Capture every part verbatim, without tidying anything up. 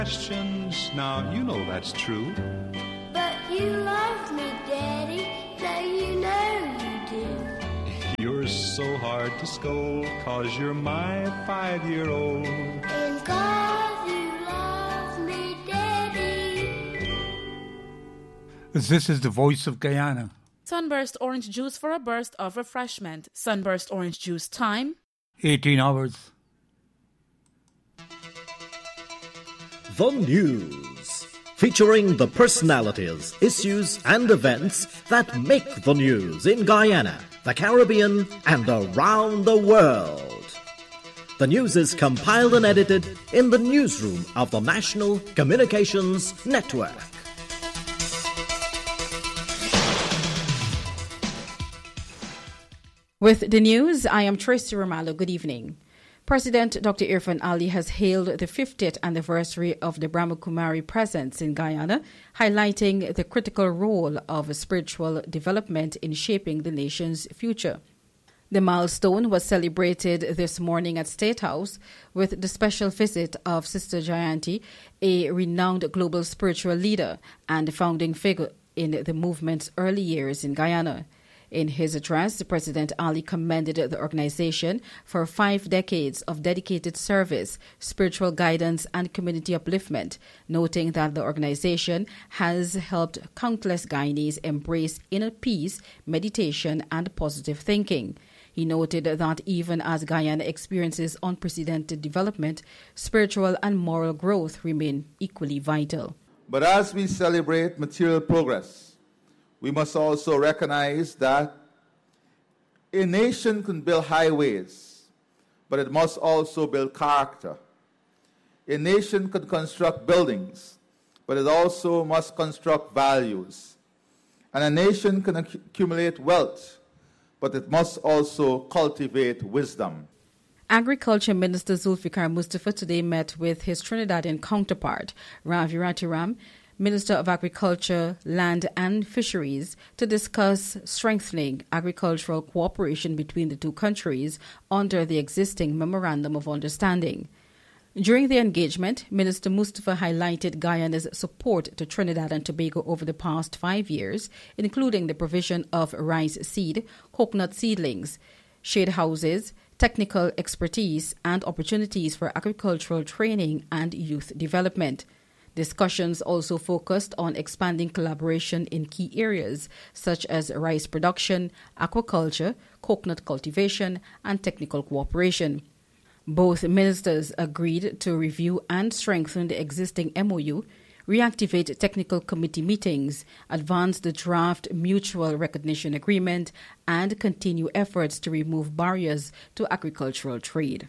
Questions, now you know that's true. But you love me, Daddy, so you know you do. You're so hard to scold, 'cause you're my five-year-old. And 'cause you love me, Daddy. This is the voice of Guyana. Sunburst orange juice for a burst of refreshment. Sunburst orange juice time. eighteen hours. The News, featuring the personalities, issues and events that make the news in Guyana, the Caribbean and around the world. The news is compiled and edited in the newsroom of the National Communications Network. With the news, I am Tracy Romalo. Good evening. President Doctor Irfaan Ali has hailed the fiftieth anniversary of the Brahma Kumari presence in Guyana, highlighting the critical role of spiritual development in shaping the nation's future. The milestone was celebrated this morning at State House with the special visit of Sister Jayanti, a renowned global spiritual leader and founding figure in the movement's early years in Guyana. In his address, President Ali commended the organization for five decades of dedicated service, spiritual guidance, and community upliftment, noting that the organization has helped countless Guyanese embrace inner peace, meditation, and positive thinking. He noted that even as Guyana experiences unprecedented development, spiritual and moral growth remain equally vital. But as we celebrate material progress, we must also recognize that a nation can build highways, but it must also build character. A nation can construct buildings, but it also must construct values. And a nation can accumulate wealth, but it must also cultivate wisdom. Agriculture Minister Zulfikar Mustafa today met with his Trinidadian counterpart, Ravi Ratiram, Minister of Agriculture, Land and Fisheries, to discuss strengthening agricultural cooperation between the two countries under the existing Memorandum of Understanding. During the engagement, Minister Mustafa highlighted Guyana's support to Trinidad and Tobago over the past five years, including the provision of rice seed, coconut seedlings, shade houses, technical expertise, and opportunities for agricultural training and youth development. Discussions also focused on expanding collaboration in key areas such as rice production, aquaculture, coconut cultivation, and technical cooperation. Both ministers agreed to review and strengthen the existing M O U, reactivate technical committee meetings, advance the draft mutual recognition agreement, and continue efforts to remove barriers to agricultural trade.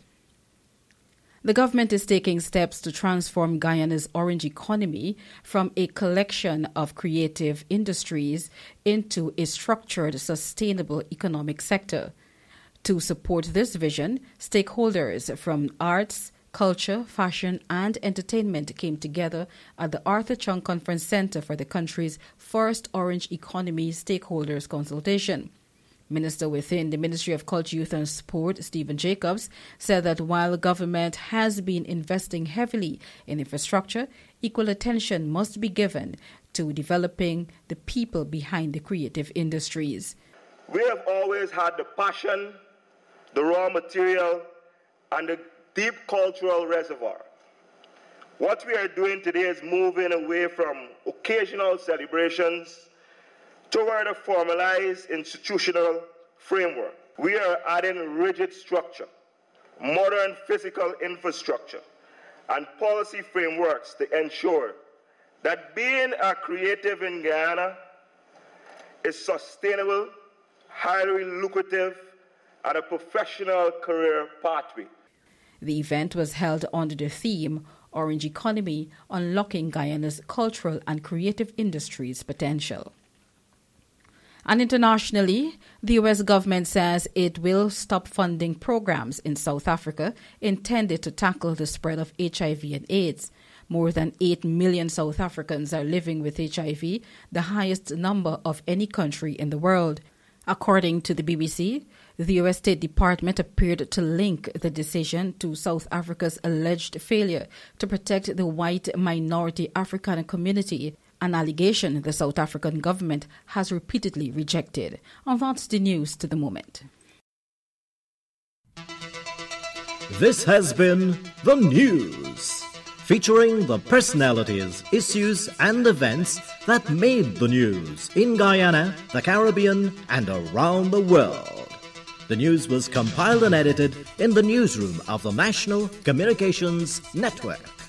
The government is taking steps to transform Guyana's orange economy from a collection of creative industries into a structured, sustainable economic sector. To support this vision, stakeholders from arts, culture, fashion, and entertainment came together at the Arthur Chung Conference Center for the country's first Orange Economy Stakeholders Consultation. Minister within the Ministry of Culture, Youth and Sport, Stephen Jacobs, said that while government has been investing heavily in infrastructure, equal attention must be given to developing the people behind the creative industries. We have always had the passion, the raw material, and the deep cultural reservoir. What we are doing today is moving away from occasional celebrations toward a formalized institutional framework. We are adding rigid structure, modern physical infrastructure, and policy frameworks to ensure that being a creative in Guyana is sustainable, highly lucrative, and a professional career pathway. The event was held under the theme Orange Economy, Unlocking Guyana's Cultural and Creative Industries Potential. And internationally, the U S government says it will stop funding programs in South Africa intended to tackle the spread of H I V and AIDS. More than eight million South Africans are living with H I V, the highest number of any country in the world. According to the B B C, The U S State Department appeared to link the decision to South Africa's alleged failure to protect the white minority Afrikaner community, an allegation the South African government has repeatedly rejected. And that's the news to the moment. This has been The News, featuring the personalities, issues and events that made the news in Guyana, the Caribbean and around the world. The news was compiled and edited in the newsroom of the National Communications Network.